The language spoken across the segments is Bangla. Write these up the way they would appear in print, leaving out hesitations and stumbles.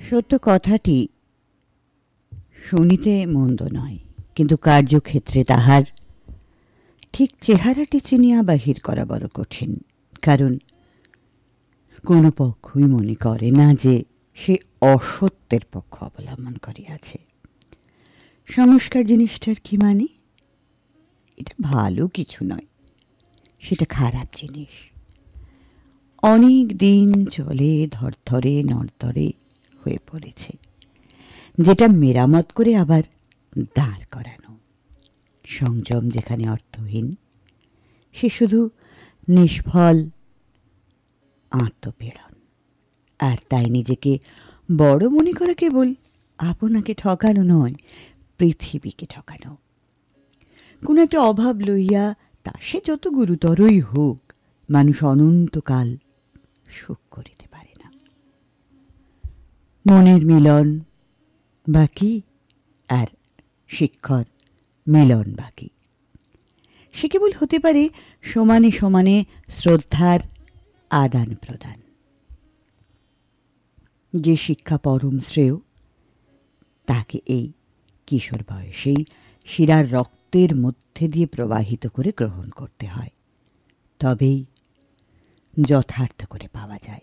সত্য কথাটি শুনিতে মন্দ নয়, কিন্তু কার্যক্ষেত্রে তাহার ঠিক চেহারাটি চিনিয়া বাহির করা বড় কঠিন। কারণ কোনো পক্ষই মনে করে না যে সে অসত্যের পক্ষ অবলম্বন করিয়াছে। সংস্কার জিনিসটার কি মানে? এটা ভালো কিছু নয়, সেটা খারাপ জিনিস। অনেক দিন চলে ধরধরে নড়ধরে হয়ে পড়েছে, যেটা মেরামত করে আবার দাঁড় করানো। সংযম যেখানে অর্থহীন, সে শুধু নিষ্ফল আত্মপীড়ন। আর তাই নিজেকে বড় মনে করা কেবল আপনাকে ঠকানো নয়, পৃথিবীকে ঠকানো। কোন একটা অভাব লইয়া, তা সে যত গুরুতরই হোক, মানুষ অনন্তকাল সুখ করিতে পারে না। মনের মিলন বাকি, আর শিক্ষার মিলন বাকি। সে কেবল হতে পারে সমানে সমানে শ্রদ্ধার আদান প্রদান। যে শিক্ষা পরম শ্রেয়, তাকে এই কিশোর বয়সেই শিরার রক্তের মধ্যে দিয়ে প্রবাহিত করে গ্রহণ করতে হয়, তবেই যথার্থ করে পাওয়া যায়।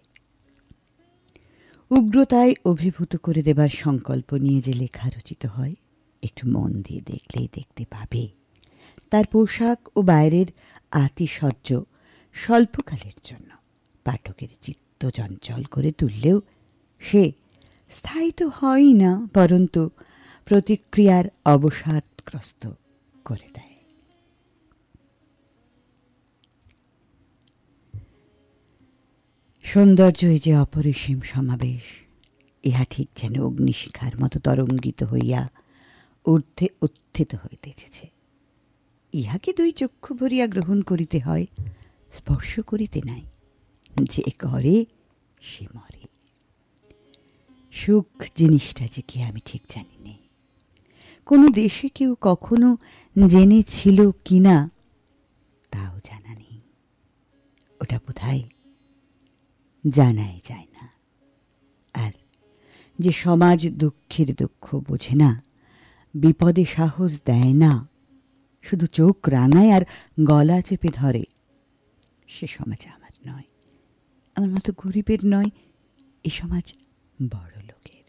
উগ্রতায় অভিভূত করে দেবার সংকল্প নিয়ে যে লেখা রচিত হয়, একটু মন দিয়ে দেখলেই দেখতে পাবে তার পোশাক ও বাইরের আতিশয্য স্বল্পকালের জন্য পাঠকের চিত্ত চঞ্চল করে তুললেও সে স্থায়ী তো হয়ই না, পরন্তু প্রতিক্রিয়ার অবসাদগ্রস্ত করে দেয়। সৌন্দর্যই যে অপরিসীম সমাবেশ, ইহা ঠিক যেন অগ্নিশিখার মতো তরঙ্গিত হইয়া ঊর্ধ্বে উত্থিত হইতেছে। ইহাকে দুই চক্ষু ভরিয়া গ্রহণ করিতে হয়, স্পর্শ করিতে নাই। যে করে সে মরে। সুখ জিনিসটা যে কি আমি ঠিক জানি নে। কোনো দেশে কেউ কখনো জেনেছিল কিনা তাও জানা নেই। ওটা বোধহয় জানাই যায় না। আর যে সমাজ দুঃখের দুঃখ বোঝে না, বিপদে সাহস দেয় না, শুধু চোখ রাঙায় আর গলা চেপে ধরে, সে সমাজ আমার নয়, আমার মতো গরিবের নয়, এ সমাজ বড় লোকের।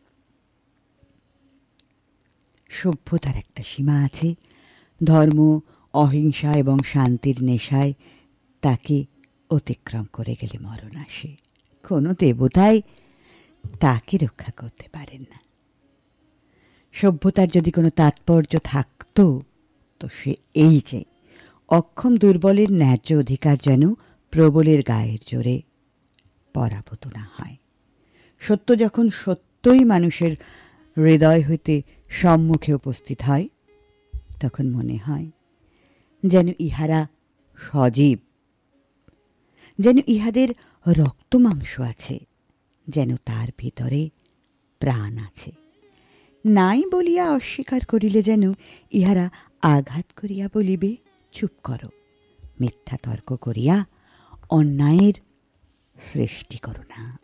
সভ্যতার একটা সীমা আছে। ধর্ম, অহিংসা এবং শান্তির নেশায় তাকে অতিক্রম করে গেলে মরণ আসে। কোনো দেবতাই তাকে রক্ষা করতে পারেন না। সভ্যতার যদি কোনো তাৎপর্য থাকতো, তো সে এই যে অক্ষম দুর্বলের ন্যায্য অধিকার যেন প্রবলের গায়ের জোরে পরাভূত না হয়। সত্য যখন সত্যই মানুষের হৃদয় হইতে সম্মুখে উপস্থিত হয়, তখন মনে হয় যেন ইহারা সজীব, যেন ইহাদের রক্ত মাংস আছে, যেন তার ভিতরে প্রাণ আছে। নাই বলিয়া অস্বীকার করিলে যেন ইহারা আঘাত করিয়া বলিবে, চুপ করো, মিথ্যা তর্ক করিয়া অন্যায়ের সৃষ্টি করো না।